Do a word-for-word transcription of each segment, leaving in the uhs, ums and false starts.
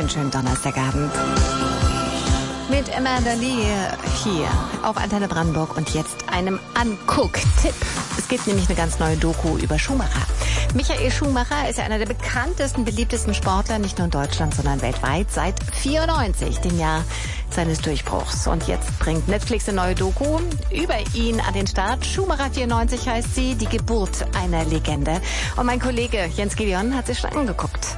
Einen schönen Donnerstagabend. Mit Amanda Lee hier auf Antenne Brandenburg und jetzt einem Anguck-Tipp. Es gibt nämlich eine ganz neue Doku über Schumacher. Michael Schumacher ist ja einer der bekanntesten, beliebtesten Sportler, nicht nur in Deutschland, sondern weltweit, seit vierundneunzig, dem Jahr seines Durchbruchs. Und jetzt bringt Netflix eine neue Doku über ihn an den Start. Schumacher vierundneunzig heißt sie, die Geburt einer Legende. Und mein Kollege Jens Gideon hat sich schon angeguckt.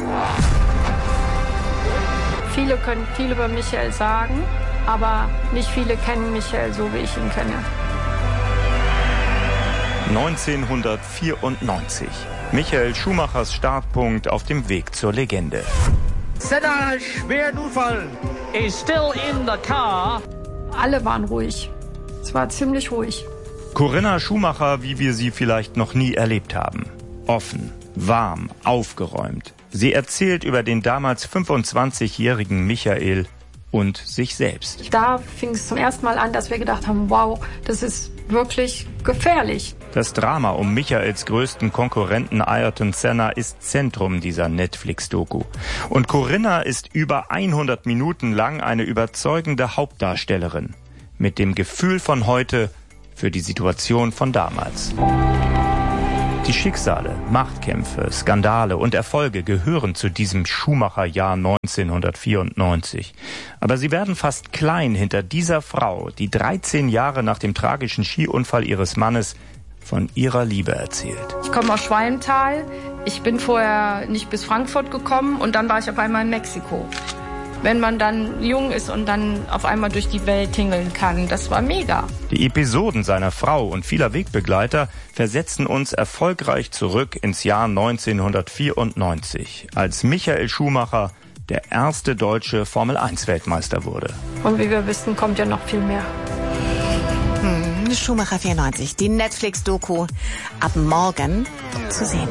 Viele können viel über Michael sagen, aber nicht viele kennen Michael so, wie ich ihn kenne. neunzehnhundertvierundneunzig. Michael Schumachers Startpunkt auf dem Weg zur Legende. Senna, schweren Unfall. Is still in the car. Alle waren ruhig. Es war ziemlich ruhig. Corinna Schumacher, wie wir sie vielleicht noch nie erlebt haben. Offen, warm, aufgeräumt. Sie erzählt über den damals fünfundzwanzigjährigen Michael und sich selbst. Da fing es zum ersten Mal an, dass wir gedacht haben, wow, das ist wirklich gefährlich. Das Drama um Michaels größten Konkurrenten Ayrton Senna ist Zentrum dieser Netflix-Doku. Und Corinna ist über hundert Minuten lang eine überzeugende Hauptdarstellerin. Mit dem Gefühl von heute für die Situation von damals. Die Schicksale, Machtkämpfe, Skandale und Erfolge gehören zu diesem Schumacher-Jahr neunzehnhundertvierundneunzig. Aber sie werden fast klein hinter dieser Frau, die dreizehn Jahre nach dem tragischen Skiunfall ihres Mannes von ihrer Liebe erzählt. Ich komme aus Schwalmtal. Ich bin vorher nicht bis Frankfurt gekommen und dann war ich auf einmal in Mexiko. Wenn man dann jung ist und dann auf einmal durch die Welt tingeln kann, das war mega. Die Episoden seiner Frau und vieler Wegbegleiter versetzen uns erfolgreich zurück ins Jahr neunzehnhundertvierundneunzig, als Michael Schumacher der erste deutsche Formel eins Weltmeister wurde. Und wie wir wissen, kommt ja noch viel mehr. Hm, Schumacher vierundneunzig, die Netflix-Doku ab morgen zu sehen.